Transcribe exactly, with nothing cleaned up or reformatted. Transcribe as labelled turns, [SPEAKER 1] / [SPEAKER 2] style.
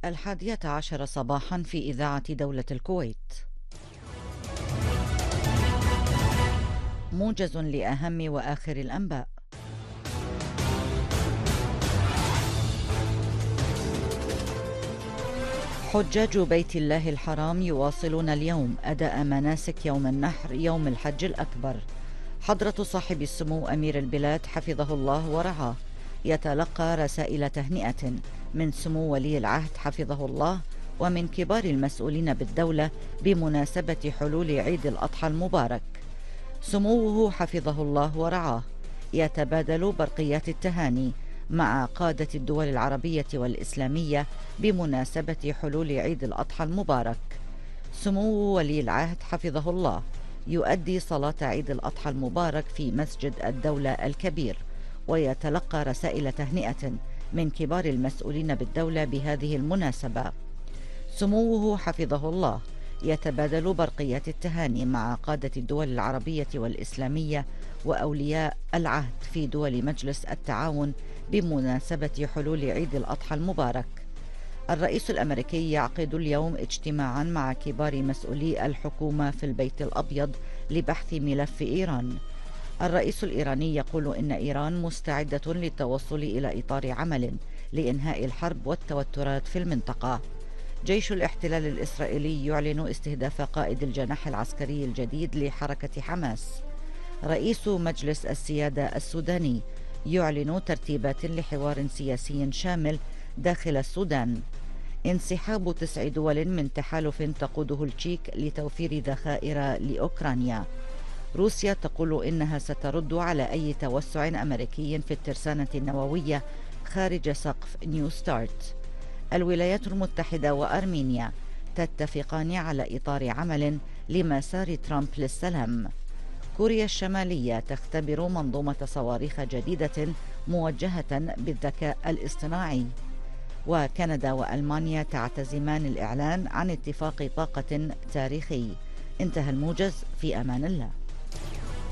[SPEAKER 1] الحادية عشر صباحا في إذاعة دولة الكويت. موجز لأهم وآخر الأنباء. حجاج بيت الله الحرام يواصلون اليوم أداء مناسك يوم النحر يوم الحج الأكبر. حضرة صاحب السمو أمير البلاد حفظه الله ورعاه يتلقى رسائل تهنئة من سمو ولي العهد حفظه الله ومن كبار المسؤولين بالدولة بمناسبة حلول عيد الأضحى المبارك. سموه حفظه الله ورعاه يتبادل برقيات التهاني مع قادة الدول العربية والإسلامية بمناسبة حلول عيد الأضحى المبارك. سمو ولي العهد حفظه الله يؤدي صلاة عيد الأضحى المبارك في مسجد الدولة الكبير، ويتلقى رسائل تهنئة من كبار المسؤولين بالدولة بهذه المناسبة. سموه حفظه الله يتبادل برقيات التهاني مع قادة الدول العربية والإسلامية وأولياء العهد في دول مجلس التعاون بمناسبة حلول عيد الأضحى المبارك. الرئيس الأمريكي يعقد اليوم اجتماعا مع كبار مسؤولي الحكومة في البيت الأبيض لبحث ملف إيران. الرئيس الإيراني يقول إن إيران مستعدة للتوصل إلى إطار عمل لإنهاء الحرب والتوترات في المنطقة. جيش الاحتلال الإسرائيلي يعلن استهداف قائد الجناح العسكري الجديد لحركة حماس. رئيس مجلس السيادة السوداني يعلن ترتيبات لحوار سياسي شامل داخل السودان. انسحاب تسع دول من تحالف تقوده التشيك لتوفير ذخائر لأوكرانيا. روسيا تقول إنها سترد على أي توسع أمريكي في الترسانة النووية خارج سقف نيو ستارت. الولايات المتحدة وأرمينيا تتفقان على إطار عمل لمسار ترامب للسلام. كوريا الشمالية تختبر منظومة صواريخ جديدة موجهة بالذكاء الاصطناعي. وكندا وألمانيا تعتزمان الإعلان عن اتفاق طاقة تاريخي. انتهى الموجز، في أمان الله.